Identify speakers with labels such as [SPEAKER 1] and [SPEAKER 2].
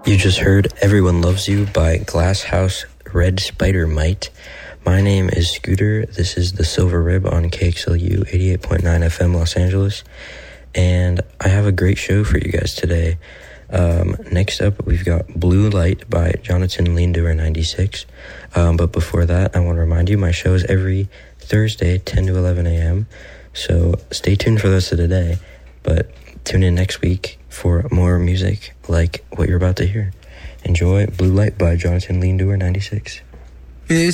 [SPEAKER 1] You just heard Everyone Loves You by Glasshouse Red Spider Mite. My name is Scooter. This is the Silver Rib on KXLU 88.9 FM Los Angeles. And I have a great show for you guys today. Next up, we've got Blue Light by Jonathan Lindauer 96. But before that, I want to remind you, my show is every Thursday, 10 to 11 a.m. So stay tuned for the rest of the day. But tune in next week for more music like what you're about to hear. Enjoy Blue Light by Jonathan Lindauer 96.
[SPEAKER 2] It's